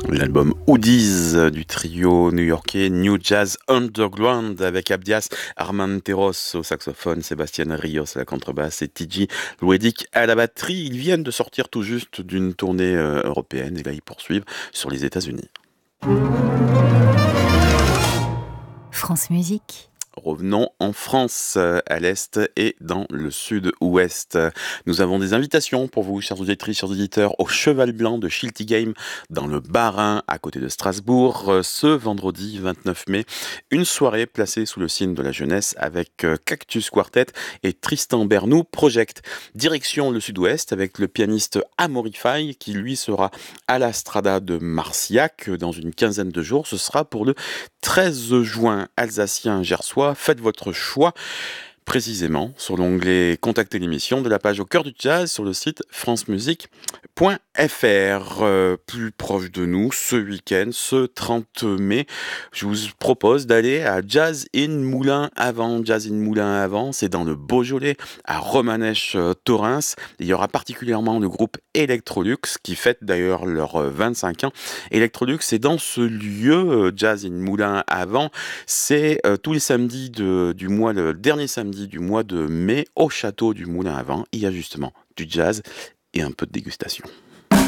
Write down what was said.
L'album Hoodies du trio new-yorkais New Jazz Underground avec Abdias Armenteros au saxophone, Sébastien Rios à la contrebasse et TG Luedic à la batterie. Ils viennent de sortir tout juste d'une tournée européenne et là ils poursuivent sur les États-Unis. France Musique. Revenons en France, à l'Est et dans le Sud-Ouest. Nous avons des invitations pour vous, chers auditrices, chers auditeurs, au Cheval Blanc de Shilty Game dans le Bas-Rhin, à côté de Strasbourg, ce vendredi 29 mai. Une soirée placée sous le signe de la jeunesse avec Cactus Quartet et Tristan Bernou Project. Direction le Sud-Ouest avec le pianiste Amaury Faye qui lui sera à la Strada de Marciac dans une quinzaine de jours. Ce sera pour le 13 juin, Alsacien Gersois. Faites votre choix précisément sur l'onglet Contacter l'émission de la page Au cœur du jazz sur le site francemusique.fr. Plus proche de nous, ce week-end, ce 30 mai, je vous propose d'aller à Jazz in Moulin avant. Jazz in Moulin avant, c'est dans le Beaujolais, à Romanèche-Thorens. Il y aura particulièrement le groupe Electrolux qui fête d'ailleurs leurs 25 ans. Electrolux, c'est dans ce lieu, Jazz in Moulin avant, c'est tous les samedis du mois, le dernier samedi du mois de mai, au château du Moulin à Vent. Il y a justement du jazz et un peu de dégustation.